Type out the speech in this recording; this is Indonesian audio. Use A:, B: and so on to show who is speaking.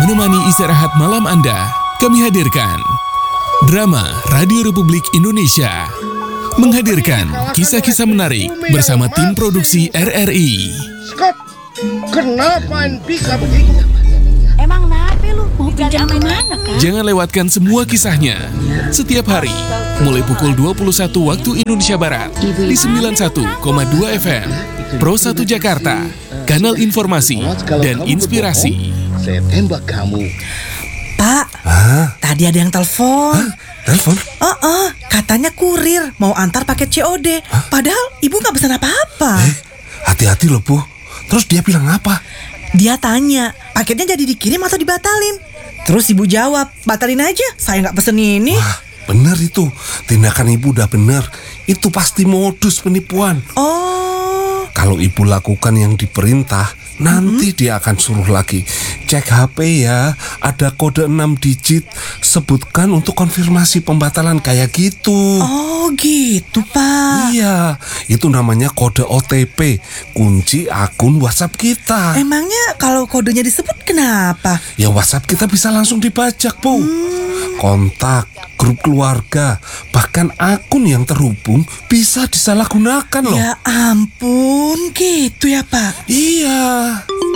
A: menemani istirahat malam Anda, kami hadirkan Drama Radio Republik Indonesia menghadirkan kisah-kisah menarik bersama tim produksi RRI.
B: Scott, kenapa bisa begitu?
C: Emang nape lu? Mau pinjam kemana, Kak?
A: Jangan lewatkan semua kisahnya setiap hari mulai pukul 21 waktu Indonesia Barat di 91,2 FM Pro 1 Jakarta, kanal informasi dan inspirasi.
B: Saya tembak kamu.
D: Pak, tadi ada yang telepon.
E: Telepon?
D: Katanya kurir mau antar paket COD. Padahal ibu nggak pesan apa-apa.
E: Hati-hati loh, Bu. Terus dia bilang apa?
D: Dia tanya, paketnya jadi dikirim atau dibatalin? Terus ibu jawab, batalin aja, saya nggak pesen ini.
E: Wah, bener itu. Tindakan ibu udah bener. Itu pasti modus penipuan.
D: Oh,
E: Kalau ibu lakukan yang diperintah, nanti dia akan suruh lagi. Cek HP ya, ada kode 6 digit. Sebutkan untuk konfirmasi pembatalan kayak gitu.
D: oh gitu Pak.
E: Iya, itu namanya kode OTP, kunci akun WhatsApp kita.
D: Emangnya kalau kodenya disebut kenapa?
E: Ya WhatsApp kita bisa langsung dibajak, Bu. Kontak, grup keluarga, bahkan akun yang terhubung bisa disalahgunakan loh.
D: Ya ampun, gitu ya Pak.
E: Iya.